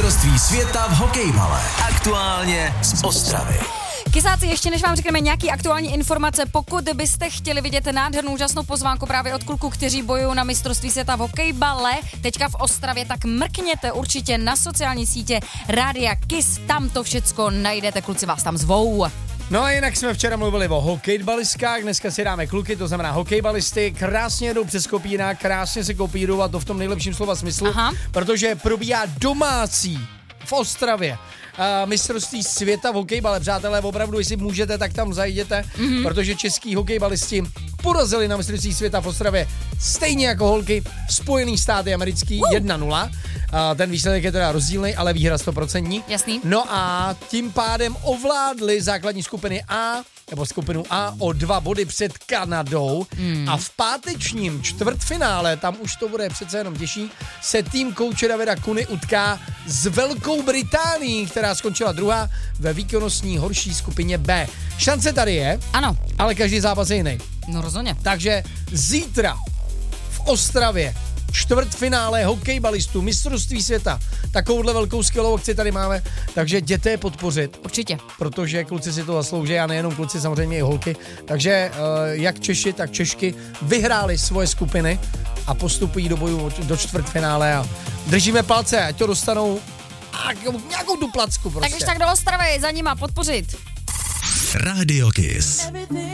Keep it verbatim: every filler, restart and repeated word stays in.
mistrovství světa v hokejbale. Aktuálně z Ostravy. Kysáci, ještě než vám řekneme nějaký aktuální informace, pokud byste chtěli vidět nádhernou úžasnou pozvánku právě od kluků, kteří bojují na mistrovství světa v hokejbale, teďka v Ostravě, tak mrkněte určitě na sociální sítě Rádia Kiss, tam to všecko najdete, kluci vás tam zvou. No a jinak jsme včera mluvili o hokejbalistkách, dneska si dáme kluky, to znamená hokejbalisty, krásně jedou přes kopírák, krásně se kopírují a to v tom nejlepším slova smyslu, Aha. protože probíhá domácí v Ostravě Uh, mistrovství světa v hokejbale, přátelé, opravdu, jestli můžete, tak tam zajděte, mm-hmm. protože český hokejbalisti porazili na mistrovství světa v Ostravě stejně jako holky Spojený státy americký uh. jedna nula. Uh, ten výsledek je teda rozdílný, ale výhra sto procent. Jasný. No a tím pádem ovládli základní skupiny A, nebo skupinu A o dva body před Kanadou mm. a v pátečním čtvrtfinále, tam už to bude přece jenom těžší, se tým kouče Davida Kuny utká s Velkou Británií, která skončila druhá ve výkonnostní horší skupině B. Šance tady je, ano, ale každý zápas je jiný. No rozhodně. Takže zítra v Ostravě čtvrtfinále hokejbalistů, mistrovství světa. Takovouhle velkou skvělou akci tady máme, takže jděte je podpořit. Určitě. Protože kluci si to zaslouží a nejenom kluci, samozřejmě i holky. Takže uh, jak Češi, tak Češky vyhráli svoje skupiny a postupují do boju do čtvrtfinále a držíme palce, ať to dostanou a nějakou tu placku prostě. Tak už tak do Ostravy za nima podpořit. Rádio Kiss.